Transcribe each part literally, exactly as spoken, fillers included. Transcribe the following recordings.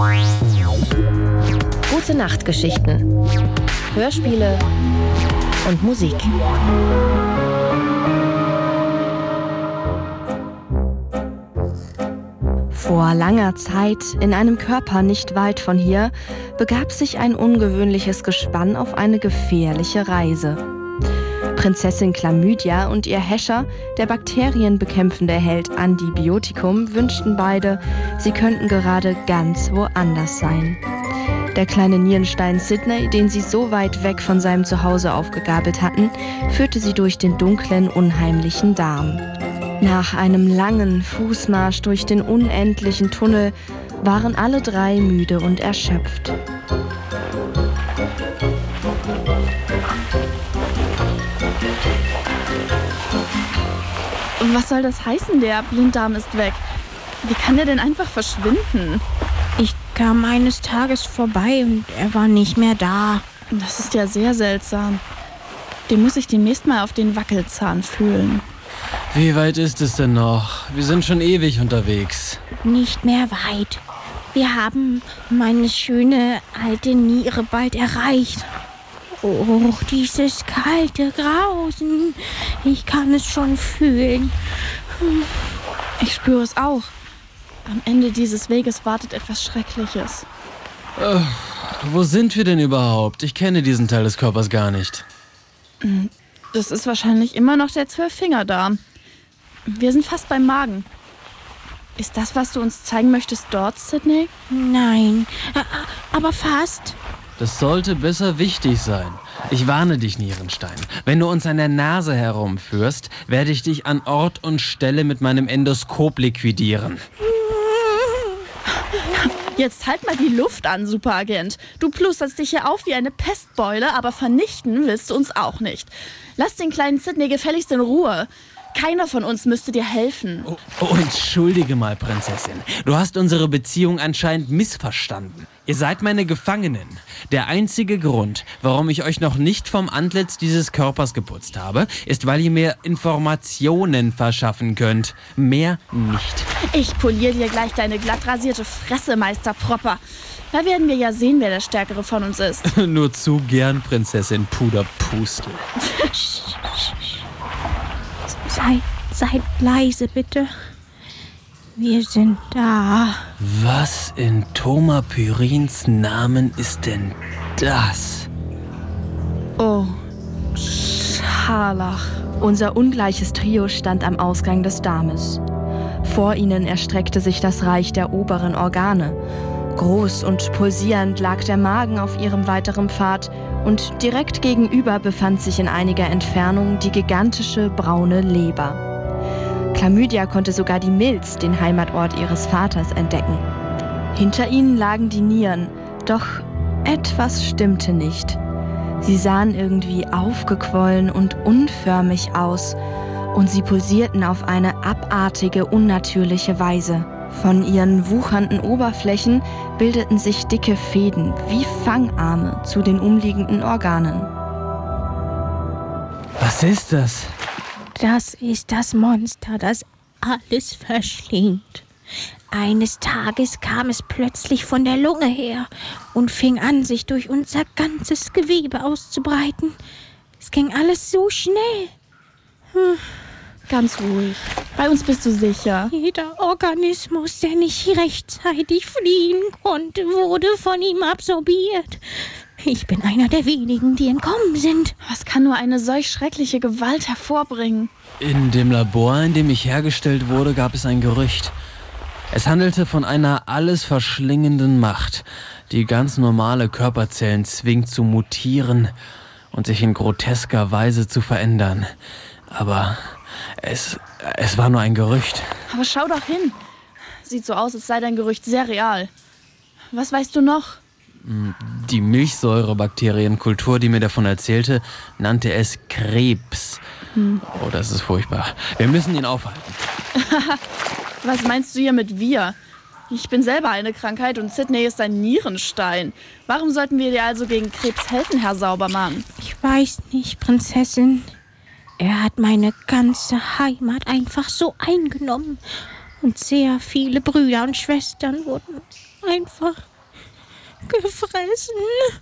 Gute Nachtgeschichten, Hörspiele und Musik. Vor langer Zeit, in einem Körper nicht weit von hier, begab sich ein ungewöhnliches Gespann auf eine gefährliche Reise. Prinzessin Chlamydia und ihr Häscher, der bakterienbekämpfende Held Antibiotikum, wünschten beide, sie könnten gerade ganz woanders sein. Der kleine Nierenstein Sidney, den sie so weit weg von seinem Zuhause aufgegabelt hatten, führte sie durch den dunklen, unheimlichen Darm. Nach einem langen Fußmarsch durch den unendlichen Tunnel waren alle drei müde und erschöpft. Was soll das heißen, der Blinddarm ist weg? Wie kann der denn einfach verschwinden? Ich kam eines Tages vorbei und er war nicht mehr da. Das ist ja sehr seltsam. Den muss ich demnächst mal auf den Wackelzahn fühlen. Wie weit ist es denn noch? Wir sind schon ewig unterwegs. Nicht mehr weit. Wir haben meine schöne alte Niere bald erreicht. Oh, dieses kalte Grausen. Ich kann es schon fühlen. Ich spüre es auch. Am Ende dieses Weges wartet etwas Schreckliches. Äh, wo sind wir denn überhaupt? Ich kenne diesen Teil des Körpers gar nicht. Das ist wahrscheinlich immer noch der Zwölffingerdarm. Wir sind fast beim Magen. Ist das, was du uns zeigen möchtest, dort, Sidney? Nein, aber fast. Das sollte besser wichtig sein. Ich warne dich, Nierenstein. Wenn du uns an der Nase herumführst, werde ich dich an Ort und Stelle mit meinem Endoskop liquidieren. Jetzt halt mal die Luft an, Superagent. Du plusterst dich hier auf wie eine Pestbeule, aber vernichten willst du uns auch nicht. Lass den kleinen Sidney gefälligst in Ruhe. Keiner von uns müsste dir helfen. Oh, oh, entschuldige mal, Prinzessin. Du hast unsere Beziehung anscheinend missverstanden. Ihr seid meine Gefangenen. Der einzige Grund, warum ich euch noch nicht vom Antlitz dieses Körpers geputzt habe, ist, weil ihr mir Informationen verschaffen könnt. Mehr nicht. Ich poliere dir gleich deine glatt rasierte Fresse, Meister Propper. Da werden wir ja sehen, wer der Stärkere von uns ist. Nur zu gern, Prinzessin Puderpustel. Seid, seid leise, bitte. Wir sind da. Was in Thoma Pyrins Namen ist denn das? Oh, Scharlach. Unser ungleiches Trio stand am Ausgang des Darmes. Vor ihnen erstreckte sich das Reich der oberen Organe. Groß und pulsierend lag der Magen auf ihrem weiteren Pfad und direkt gegenüber befand sich in einiger Entfernung die gigantische braune Leber. Chlamydia konnte sogar die Milz, den Heimatort ihres Vaters, entdecken. Hinter ihnen lagen die Nieren, doch etwas stimmte nicht. Sie sahen irgendwie aufgequollen und unförmig aus und sie pulsierten auf eine abartige, unnatürliche Weise. Von ihren wuchernden Oberflächen bildeten sich dicke Fäden wie Fangarme zu den umliegenden Organen. Was ist das? Das ist das Monster, das alles verschlingt. Eines Tages kam es plötzlich von der Lunge her und fing an, sich durch unser ganzes Gewebe auszubreiten. Es ging alles so schnell. Hm. Ganz ruhig. Bei uns bist du sicher. Jeder Organismus, der nicht rechtzeitig fliehen konnte, wurde von ihm absorbiert. Ich bin einer der wenigen, die entkommen sind. Was kann nur eine solch schreckliche Gewalt hervorbringen? In dem Labor, in dem ich hergestellt wurde, gab es ein Gerücht. Es handelte von einer alles verschlingenden Macht, die ganz normale Körperzellen zwingt zu mutieren und sich in grotesker Weise zu verändern. Aber es, es war nur ein Gerücht. Aber schau doch hin. Sieht so aus, als sei dein Gerücht sehr real. Was weißt du noch? Die Milchsäurebakterienkultur, die mir davon erzählte, nannte es Krebs. Hm. Oh, das ist furchtbar. Wir müssen ihn aufhalten. Was meinst du hier mit wir? Ich bin selber eine Krankheit und Sidney ist ein Nierenstein. Warum sollten wir dir also gegen Krebs helfen, Herr Saubermann? Ich weiß nicht, Prinzessin. Er hat meine ganze Heimat einfach so eingenommen. Und sehr viele Brüder und Schwestern wurden einfach gefressen.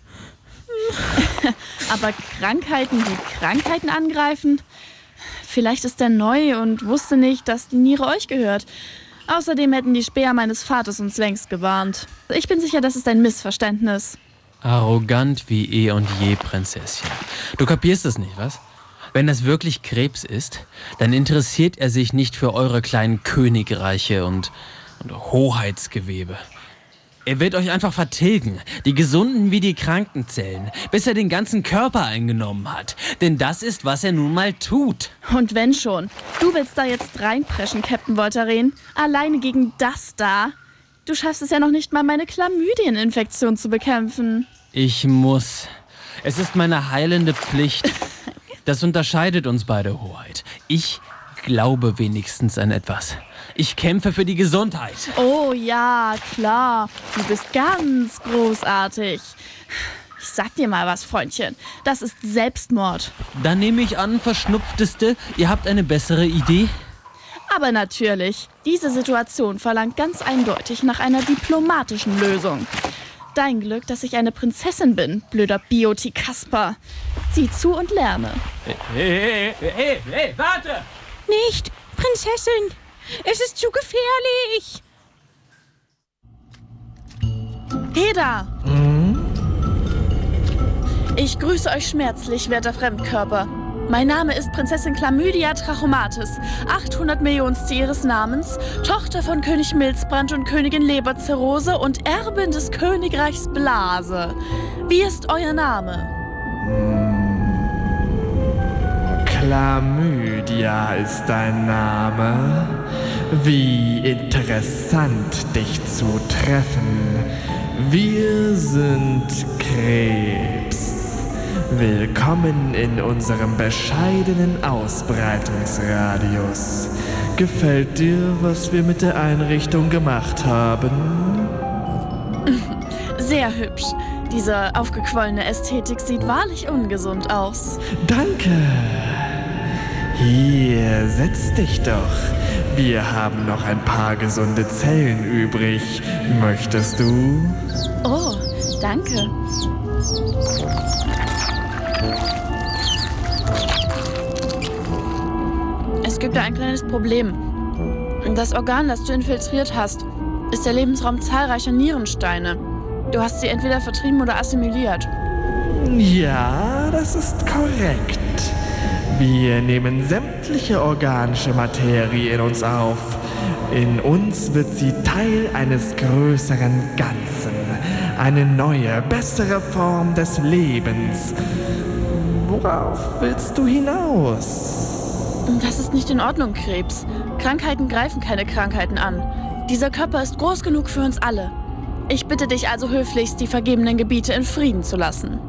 Aber Krankheiten, die Krankheiten angreifen? Vielleicht ist er neu und wusste nicht, dass die Niere euch gehört. Außerdem hätten die Späher meines Vaters uns längst gewarnt. Ich bin sicher, das ist ein Missverständnis. Arrogant wie eh und je, Prinzesschen. Du kapierst es nicht, was? Wenn das wirklich Krebs ist, dann interessiert er sich nicht für eure kleinen Königreiche und, und Hoheitsgewebe. Er wird euch einfach vertilgen, die Gesunden wie die Krankenzellen, bis er den ganzen Körper eingenommen hat. Denn das ist, was er nun mal tut. Und wenn schon, du willst da jetzt reinpreschen, Captain Voltaren, alleine gegen das da. Du schaffst es ja noch nicht mal, meine Chlamydieninfektion zu bekämpfen. Ich muss. Es ist meine heilende Pflicht. Das unterscheidet uns beide, Hoheit. Ich glaube wenigstens an etwas. Ich kämpfe für die Gesundheit. Oh ja, klar. Du bist ganz großartig. Ich sag dir mal was, Freundchen. Das ist Selbstmord. Dann nehme ich an, Verschnupfteste, ihr habt eine bessere Idee? Aber natürlich. Diese Situation verlangt ganz eindeutig nach einer diplomatischen Lösung. Dein Glück, dass ich eine Prinzessin bin, blöder Bioti-Kasper. Sieh zu und lerne. Hey, hey, hey, hey, warte! Nicht, Prinzessin! Es ist zu gefährlich! Heda! Ich grüße euch schmerzlich, werter Fremdkörper. Mein Name ist Prinzessin Chlamydia Trachomatis, achthundert Millionste ihres Namens, Tochter von König Milzbrand und Königin Leberzirrhose und Erbin des Königreichs Blase. Wie ist euer Name? Chlamydia ist dein Name. Wie interessant, dich zu treffen. Wir sind Krebs. Willkommen in unserem bescheidenen Ausbreitungsradius. Gefällt dir, was wir mit der Einrichtung gemacht haben? Sehr hübsch. Diese aufgequollene Ästhetik sieht wahrlich ungesund aus. Danke. Hier, setz dich doch. Wir haben noch ein paar gesunde Zellen übrig. Möchtest du? Oh, danke. Es gibt da ein kleines Problem. Das Organ, das du infiltriert hast, ist der Lebensraum zahlreicher Nierensteine. Du hast sie entweder vertrieben oder assimiliert. Ja, das ist korrekt. Wir nehmen sämtliche organische Materie in uns auf. In uns wird sie Teil eines größeren Ganzen. Eine neue, bessere Form des Lebens. Worauf willst du hinaus? Das ist nicht in Ordnung, Krebs. Krankheiten greifen keine Krankheiten an. Dieser Körper ist groß genug für uns alle. Ich bitte dich also höflichst, die vergebenen Gebiete in Frieden zu lassen.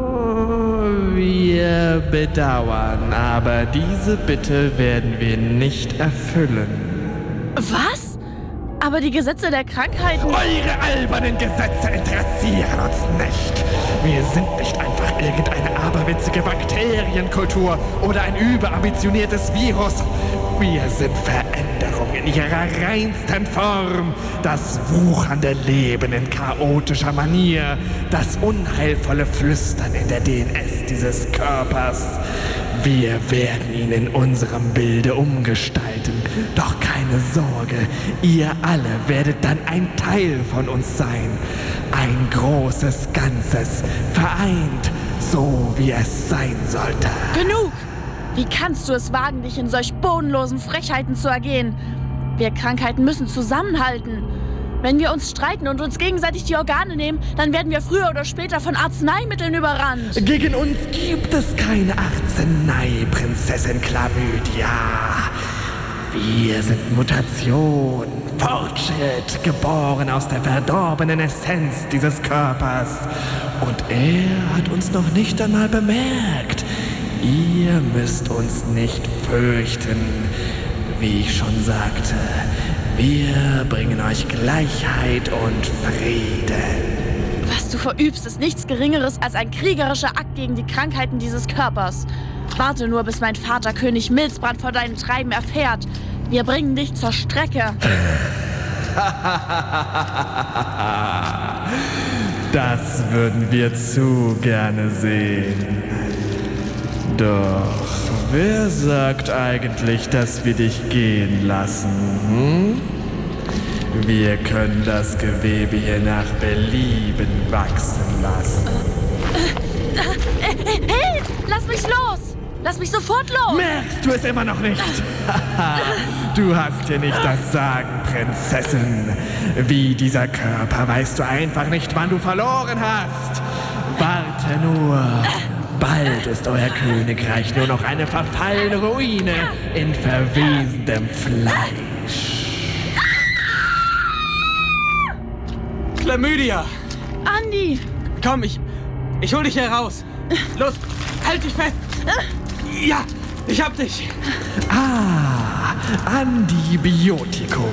Wir bedauern, aber diese Bitte werden wir nicht erfüllen. Was? Aber die Gesetze der Krankheiten... Eure albernen Gesetze interessieren uns nicht. Wir sind nicht einfach irgendeine aberwitzige Bakterienkultur oder ein überambitioniertes Virus. Wir sind Veränderung in ihrer reinsten Form. Das wuchernde Leben in chaotischer Manier. Das unheilvolle Flüstern in der D N S dieses Körpers. Wir werden ihn in unserem Bilde umgestalten. Doch keine Sorge, ihr alle werdet dann ein Teil von uns sein. Ein großes Ganzes, vereint, so wie es sein sollte. Genug! Wie kannst du es wagen, dich in solch bodenlosen Frechheiten zu ergehen? Wir Krankheiten müssen zusammenhalten. Wenn wir uns streiten und uns gegenseitig die Organe nehmen, dann werden wir früher oder später von Arzneimitteln überrannt. Gegen uns gibt es keine Arznei, Prinzessin Chlamydia. Wir sind Mutation, Fortschritt, geboren aus der verdorbenen Essenz dieses Körpers. Und er hat uns noch nicht einmal bemerkt. Ihr müsst uns nicht fürchten. Wie ich schon sagte, wir bringen euch Gleichheit und Frieden. Was du verübst, ist nichts Geringeres als ein kriegerischer Akt gegen die Krankheiten dieses Körpers. Warte nur, bis mein Vater König Milzbrand vor deinem Treiben erfährt. Wir bringen dich zur Strecke. Das würden wir zu gerne sehen. Doch wer sagt eigentlich, dass wir dich gehen lassen? Hm? Wir können das Gewebe hier nach Belieben wachsen lassen. Äh, äh, äh, hey, lass mich los! Lass mich sofort los! Merkst du es immer noch nicht? Du hast hier nicht das Sagen, Prinzessin. Wie dieser Körper weißt du einfach nicht, wann du verloren hast. Warte nur. Bald ist euer Königreich nur noch eine verfallene Ruine in verwesendem Fleisch. Chlamydia! Andi! Komm, ich, ich hol dich hier raus. Los, halt dich fest! Ja, ich hab dich! Ah, Antibiotikum.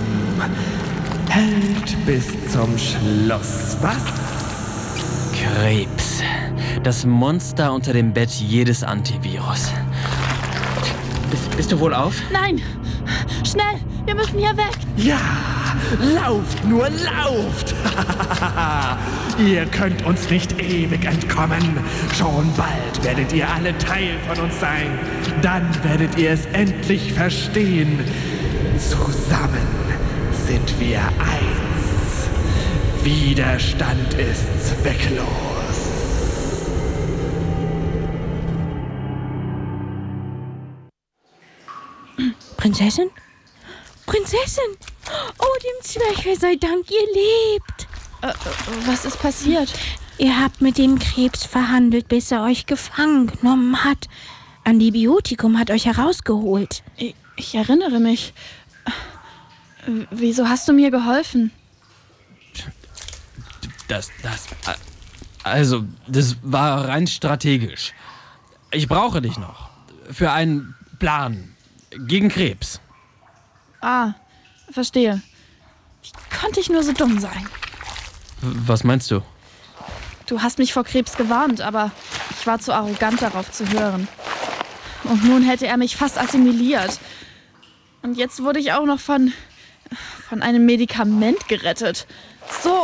Hält bis zum Schluss. Was? Krebs. Das Monster unter dem Bett jedes Antivirus. Bist, bist du wohl auf? Nein! Schnell! Wir müssen hier weg! Ja, lauft nur, lauft! Ihr könnt uns nicht ewig entkommen. Schon bald werdet ihr alle Teil von uns sein. Dann werdet ihr es endlich verstehen. Zusammen sind wir eins. Widerstand ist zwecklos. Prinzessin? Prinzessin! Oh, dem Zwerchfell sei Dank, ihr lebt! Äh, was ist passiert? Ihr habt mit dem Krebs verhandelt, bis er euch gefangen genommen hat. Antibiotikum hat euch herausgeholt. Ich, ich erinnere mich. Wieso hast du mir geholfen? Das, das, also, das war rein strategisch. Ich brauche dich noch. Für einen Plan. Gegen Krebs. Ah, verstehe. Wie konnte ich nur so dumm sein? Was meinst du? Du hast mich vor Krebs gewarnt, aber ich war zu arrogant, darauf zu hören. Und nun hätte er mich fast assimiliert. Und jetzt wurde ich auch noch von, von einem Medikament gerettet. So,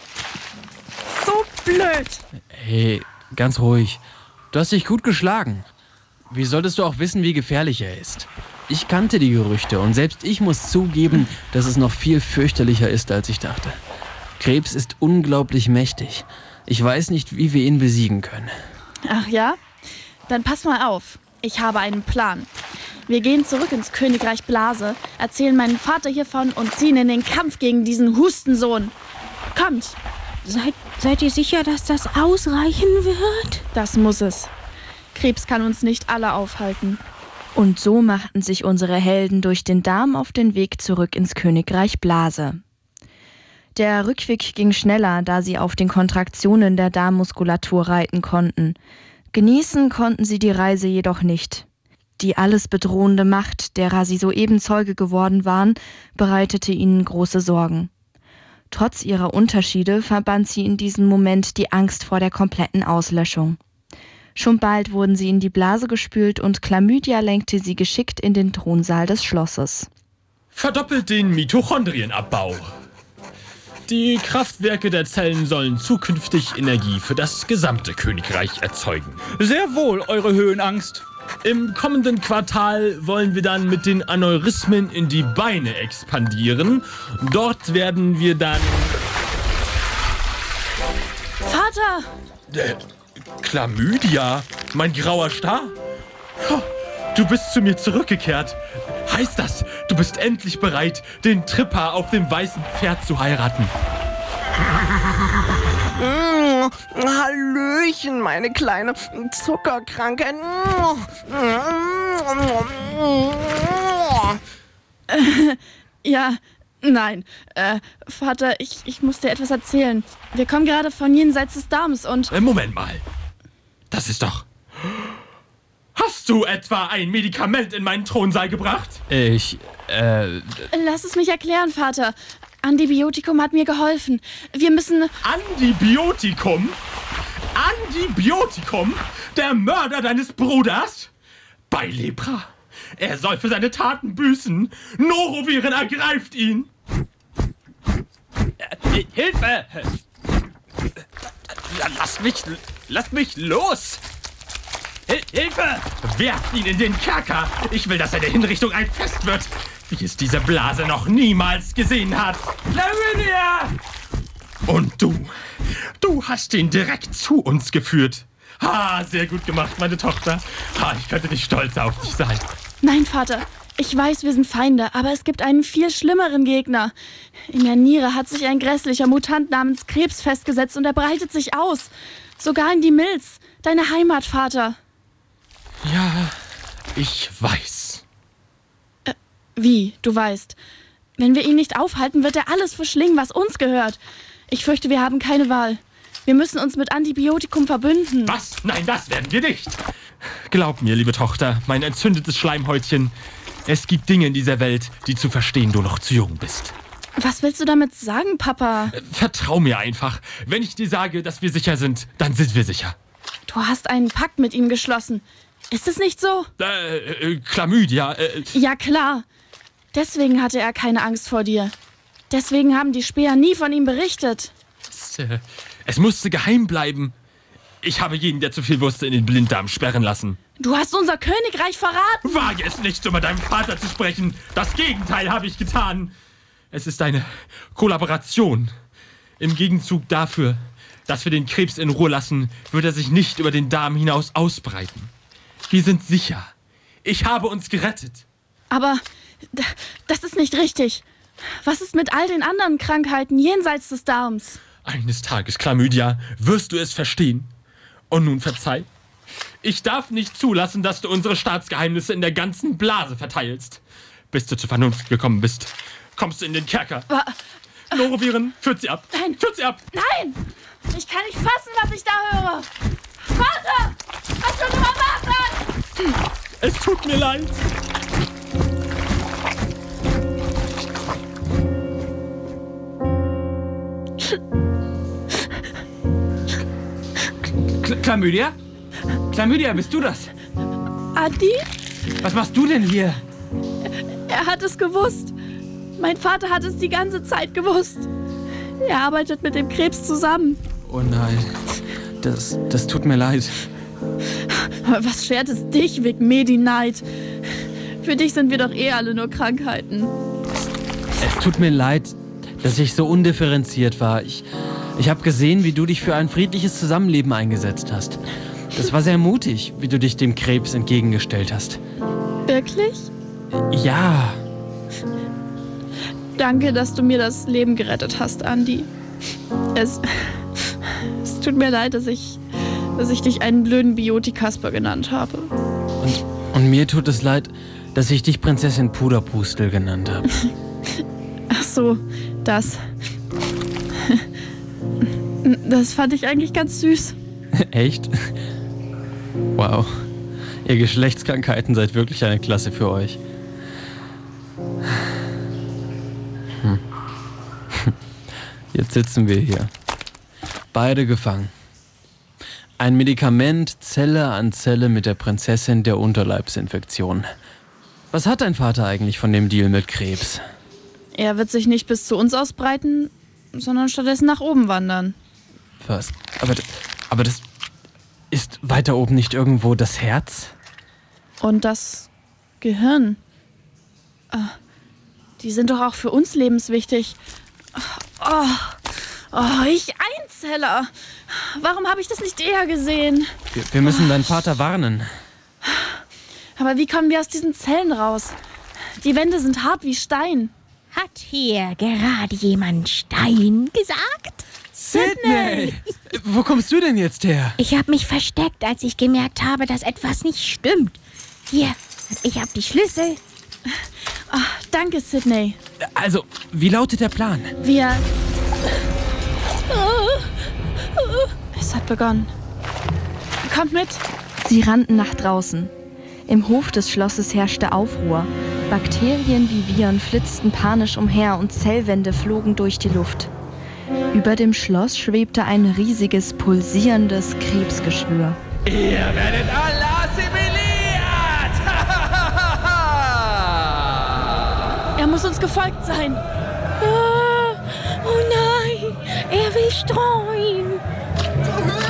so blöd. Hey, ganz ruhig. Du hast dich gut geschlagen. Wie solltest du auch wissen, wie gefährlich er ist? Ich kannte die Gerüchte und selbst ich muss zugeben, dass es noch viel fürchterlicher ist, als ich dachte. Krebs ist unglaublich mächtig. Ich weiß nicht, wie wir ihn besiegen können. Ach ja? Dann pass mal auf. Ich habe einen Plan. Wir gehen zurück ins Königreich Blase, erzählen meinem Vater hiervon und ziehen in den Kampf gegen diesen Hustensohn. Kommt! Seid, seid ihr sicher, dass das ausreichen wird? Das muss es. Krebs kann uns nicht alle aufhalten. Und so machten sich unsere Helden durch den Darm auf den Weg zurück ins Königreich Blase. Der Rückweg ging schneller, da sie auf den Kontraktionen der Darmmuskulatur reiten konnten. Genießen konnten sie die Reise jedoch nicht. Die alles bedrohende Macht, derer sie soeben Zeuge geworden waren, bereitete ihnen große Sorgen. Trotz ihrer Unterschiede verband sie in diesem Moment die Angst vor der kompletten Auslöschung. Schon bald wurden sie in die Blase gespült und Chlamydia lenkte sie geschickt in den Thronsaal des Schlosses. Verdoppelt den Mitochondrienabbau. Die Kraftwerke der Zellen sollen zukünftig Energie für das gesamte Königreich erzeugen. Sehr wohl, eure Höhenangst. Im kommenden Quartal wollen wir dann mit den Aneurysmen in die Beine expandieren. Dort werden wir dann... Vater! Äh, Chlamydia? Mein grauer Star? Oh, du bist zu mir zurückgekehrt. Heißt das, du bist endlich bereit, den Tripper auf dem weißen Pferd zu heiraten? Mmh, Hallöchen, meine kleine Zuckerkranke. Äh, ja, nein. Äh, Vater, ich, ich muss dir etwas erzählen. Wir kommen gerade von jenseits des Darms und... Äh, Moment mal. Das ist doch... Hast du etwa ein Medikament in meinen Thronsaal gebracht? Ich, äh... Lass es mich erklären, Vater. Antibiotikum hat mir geholfen. Wir müssen... Antibiotikum? Antibiotikum? Der Mörder deines Bruders? Bei Lepra. Er soll für seine Taten büßen. Noroviren ergreift ihn. Hilfe! Lasst mich, lasst mich los! Hil Hilfe! Werft ihn in den Kerker! Ich will, dass seine Hinrichtung ein Fest wird, wie es diese Blase noch niemals gesehen hat. Chlamydia! Und du, du hast ihn direkt zu uns geführt. Ha, sehr gut gemacht, meine Tochter. Ha, ich könnte nicht stolz auf dich sein. Nein, Vater. Ich weiß, wir sind Feinde, aber es gibt einen viel schlimmeren Gegner. In der Niere hat sich ein grässlicher Mutant namens Krebs festgesetzt und er breitet sich aus. Sogar in die Milz, deine Heimat, Vater. Ja, ich weiß. Äh, wie, du weißt? Wenn wir ihn nicht aufhalten, wird er alles verschlingen, was uns gehört. Ich fürchte, wir haben keine Wahl. Wir müssen uns mit Antibiotikum verbünden. Was? Nein, das werden wir nicht. Glaub mir, liebe Tochter, mein entzündetes Schleimhäutchen, es gibt Dinge in dieser Welt, die zu verstehen du noch zu jung bist. Was willst du damit sagen, Papa? Vertrau mir einfach. Wenn ich dir sage, dass wir sicher sind, dann sind wir sicher. Du hast einen Pakt mit ihm geschlossen. Ist es nicht so? Äh, äh Chlamydia, äh... Ja, klar. Deswegen hatte er keine Angst vor dir. Deswegen haben die Späher nie von ihm berichtet. Es, äh, es musste geheim bleiben. Ich habe jeden, der zu viel wusste, in den Blinddarm sperren lassen. Du hast unser Königreich verraten. Wage es nicht, über deinem Vater zu sprechen. Das Gegenteil habe ich getan. Es ist eine Kollaboration. Im Gegenzug dafür, dass wir den Krebs in Ruhe lassen, wird er sich nicht über den Darm hinaus ausbreiten. Wir sind sicher. Ich habe uns gerettet. Aber d- das ist nicht richtig. Was ist mit all den anderen Krankheiten jenseits des Darms? Eines Tages, Chlamydia, wirst du es verstehen. Und nun verzeih. Ich darf nicht zulassen, dass du unsere Staatsgeheimnisse in der ganzen Blase verteilst. Bis du zur Vernunft gekommen bist, kommst du in den Kerker. Aber, Noroviren, führt sie ab. Nein. Führt sie ab. Nein! Ich kann nicht fassen, was ich da höre. Vater! Was für eine Vater! Es tut mir leid. Chlamydia? Chlamydia, bist du das? Andi? Was machst du denn hier? Er hat es gewusst. Mein Vater hat es die ganze Zeit gewusst. Er arbeitet mit dem Krebs zusammen. Oh nein, das, das tut mir leid. Aber was schert es dich wegen Medi-Night? Für dich sind wir doch eh alle nur Krankheiten. Es tut mir leid, dass ich so undifferenziert war. Ich, ich habe gesehen, wie du dich für ein friedliches Zusammenleben eingesetzt hast. Das war sehr mutig, wie du dich dem Krebs entgegengestellt hast. Wirklich? Ja. Danke, dass du mir das Leben gerettet hast, Andi. Es, es tut mir leid, dass ich, dass ich dich einen blöden Biotikasper genannt habe. Und, und mir tut es leid, dass ich dich Prinzessin Puderpustel genannt habe. Ach so, das. Das fand ich eigentlich ganz süß. Echt? Wow. Ihr Geschlechtskrankheiten seid wirklich eine Klasse für euch. Hm. Jetzt sitzen wir hier. Beide gefangen. Ein Medikament Zelle an Zelle mit der Prinzessin der Unterleibsinfektion. Was hat dein Vater eigentlich von dem Deal mit Krebs? Er wird sich nicht bis zu uns ausbreiten, sondern stattdessen nach oben wandern. Was? Aber, aber das ist weiter oben nicht irgendwo das Herz? Und das Gehirn. Ah, die sind doch auch für uns lebenswichtig. Oh, oh, ich Einzeller. Warum habe ich das nicht eher gesehen? Wir, wir müssen deinen Vater warnen. Aber wie kommen wir aus diesen Zellen raus? Die Wände sind hart wie Stein. Hat hier gerade jemand Stein gesagt? Sydney! Wo kommst du denn jetzt her? Ich habe mich versteckt, als ich gemerkt habe, dass etwas nicht stimmt. Hier, ich habe die Schlüssel. Oh, danke, Sydney. Also, wie lautet der Plan? Wir... Es hat begonnen. Kommt mit. Sie rannten nach draußen. Im Hof des Schlosses herrschte Aufruhr. Bakterien wie Viren flitzten panisch umher und Zellwände flogen durch die Luft. Über dem Schloss schwebte ein riesiges, pulsierendes Krebsgeschwür. Ihr werdet alle assimiliert! Er muss uns gefolgt sein. Oh, oh nein, er will streuen.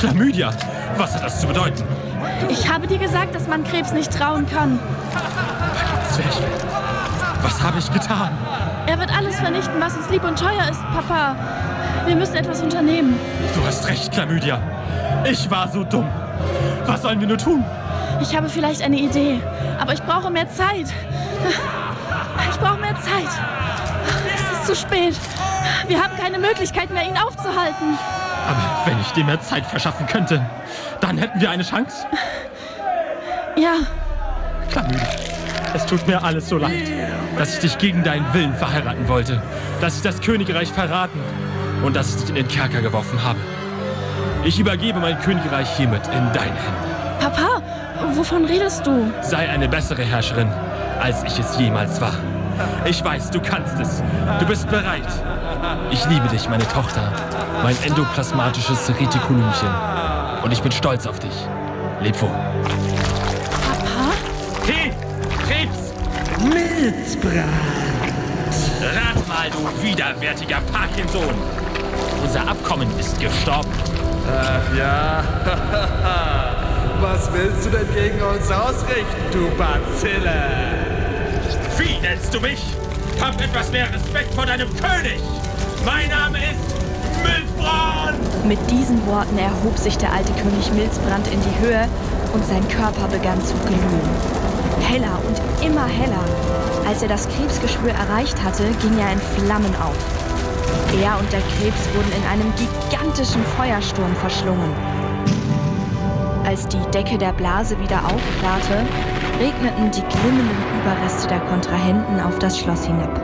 Chlamydia, was hat das zu bedeuten? Ich habe dir gesagt, dass man Krebs nicht trauen kann. Zwerchfell, was habe ich getan? Er wird alles vernichten, was uns lieb und teuer ist, Papa. Wir müssen etwas unternehmen. Du hast recht, Chlamydia. Ich war so dumm. Was sollen wir nur tun? Ich habe vielleicht eine Idee, aber ich brauche mehr Zeit. Ich brauche mehr Zeit. Es ist zu spät. Wir haben keine Möglichkeit mehr, ihn aufzuhalten. Aber wenn ich dir mehr Zeit verschaffen könnte, dann hätten wir eine Chance. Ja. Chlamydia, es tut mir alles so leid, dass ich dich gegen deinen Willen verheiraten wollte, dass ich das Königreich verraten und dass ich dich in den Kerker geworfen habe. Ich übergebe mein Königreich hiermit in deine Hände. Papa, wovon redest du? Sei eine bessere Herrscherin, als ich es jemals war. Ich weiß, du kannst es. Du bist bereit. Ich liebe dich, meine Tochter, mein endoplasmatisches Retikulumchen. Und ich bin stolz auf dich. Leb wohl. Papa? Hey, Krebs! Milzbrand! Rat mal, du widerwärtiger Parkinson! Unser Abkommen ist gestorben. Ach ja, was willst du denn gegen uns ausrichten, du Bazille? Wie nennst du mich? Hab etwas mehr Respekt vor deinem König! Mein Name ist Milzbrand! Mit diesen Worten erhob sich der alte König Milzbrand in die Höhe und sein Körper begann zu glühen. Heller und immer heller. Als er das Krebsgeschwür erreicht hatte, ging er in Flammen auf. Er und der Krebs wurden in einem gigantischen Feuersturm verschlungen. Als die Decke der Blase wieder aufklarte, regneten die glimmenden Überreste der Kontrahenten auf das Schloss hinab.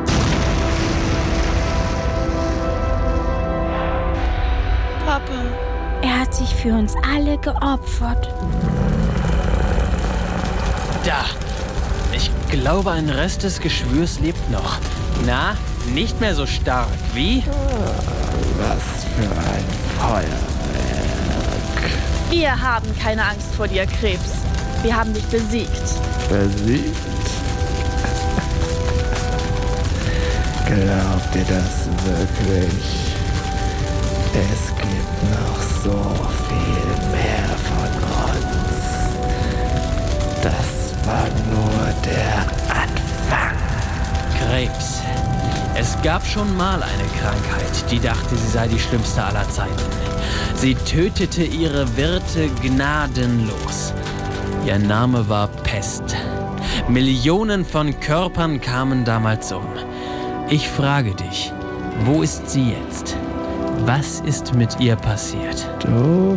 Papa. Er hat sich für uns alle geopfert. Da. Ich glaube, ein Rest des Geschwürs lebt noch. Na, nicht mehr so stark, wie? Was für ein Feuerwerk. Wir haben keine Angst vor dir, Krebs. Wir haben dich besiegt. Besiegt? Glaubt ihr das wirklich? Es gibt noch so viel mehr von uns. Das war nur der Anfang. Krebs. Es gab schon mal eine Krankheit, die dachte, sie sei die schlimmste aller Zeiten. Sie tötete ihre Wirte gnadenlos. Ihr Name war Pest. Millionen von Körpern kamen damals um. Ich frage dich, wo ist sie jetzt? Was ist mit ihr passiert? Du?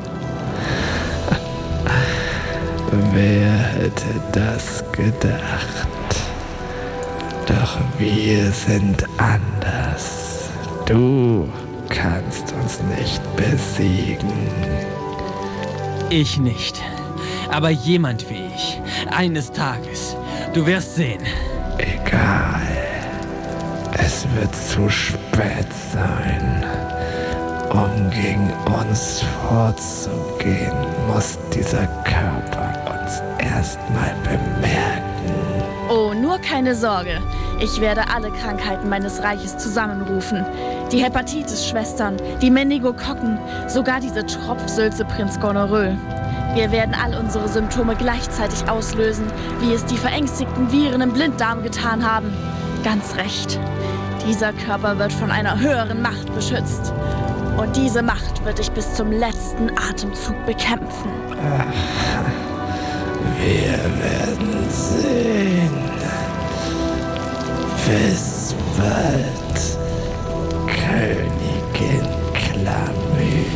Wer hätte das gedacht? Doch wir sind anders. Du kannst uns nicht besiegen. Ich nicht. Aber jemand wie ich. Eines Tages. Du wirst sehen. Egal. Es wird zu spät sein. Um gegen uns vorzugehen, muss dieser Körper uns erstmal bemerken. Oh, nur keine Sorge. Ich werde alle Krankheiten meines Reiches zusammenrufen. Die Hepatitis-Schwestern, die Meningokokken, sogar diese Tropfsülze Prinz Gonorrhoe. Wir werden all unsere Symptome gleichzeitig auslösen, wie es die verängstigten Viren im Blinddarm getan haben. Ganz recht. Dieser Körper wird von einer höheren Macht beschützt. Und diese Macht wird dich bis zum letzten Atemzug bekämpfen. Wir werden sehen. Bis bald, Königin Chlamydia.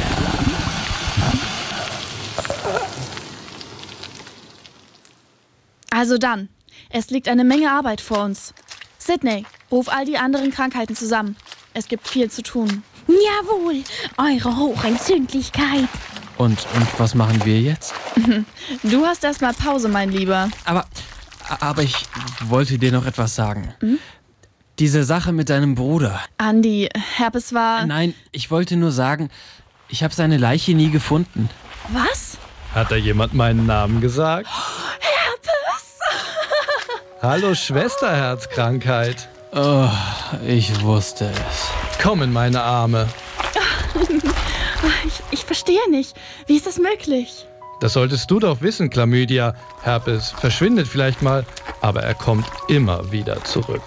Also dann, es liegt eine Menge Arbeit vor uns. Sydney, ruf all die anderen Krankheiten zusammen. Es gibt viel zu tun. Jawohl, eure Hochentzündlichkeit. Und, und was machen wir jetzt? Du hast erstmal Pause, mein Lieber. Aber, aber ich wollte dir noch etwas sagen. Hm? Diese Sache mit deinem Bruder. Andi, Herpes war... Nein, ich wollte nur sagen, ich habe seine Leiche nie gefunden. Was? Hat da jemand meinen Namen gesagt? Herpes! Hallo Schwesterherzkrankheit. Oh, ich wusste es. Komm in meine Arme. Ich, ich verstehe nicht. Wie ist das möglich? Das solltest du doch wissen, Chlamydia. Herpes verschwindet vielleicht mal, aber er kommt immer wieder zurück.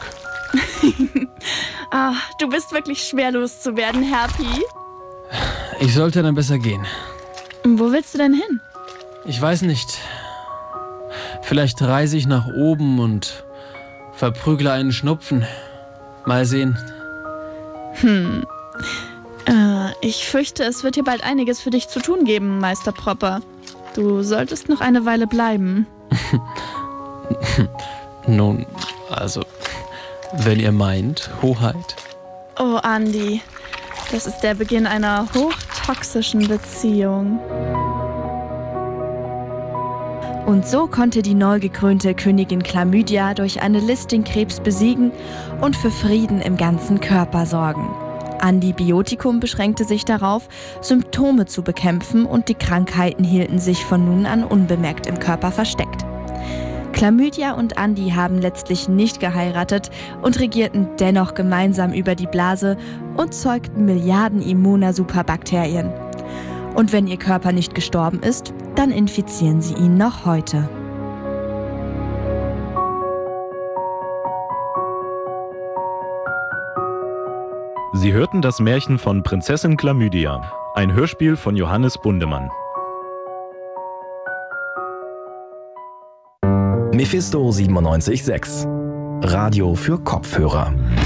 Ah, du bist wirklich schwer loszuwerden, Herpy. Ich sollte dann besser gehen. Wo willst du denn hin? Ich weiß nicht. Vielleicht reise ich nach oben und verprügle einen Schnupfen. Mal sehen. Hm. Äh, ich fürchte, es wird hier bald einiges für dich zu tun geben, Meister Propper. Du solltest noch eine Weile bleiben. Nun, also, wenn ihr meint, Hoheit. Oh, Andi, das ist der Beginn einer hochtoxischen Beziehung. Und so konnte die neu gekrönte Königin Chlamydia durch eine List den Krebs besiegen und für Frieden im ganzen Körper sorgen. Antibiotikum beschränkte sich darauf, Symptome zu bekämpfen, und die Krankheiten hielten sich von nun an unbemerkt im Körper versteckt. Chlamydia und Andi haben letztlich nicht geheiratet und regierten dennoch gemeinsam über die Blase und zeugten Milliarden immuner Superbakterien. Und wenn ihr Körper nicht gestorben ist, dann infizieren sie ihn noch heute. Sie hörten das Märchen von Prinzessin Chlamydia, ein Hörspiel von Johannes Bundemann. Mephisto siebenundneunzig Komma sechs. Radio für Kopfhörer.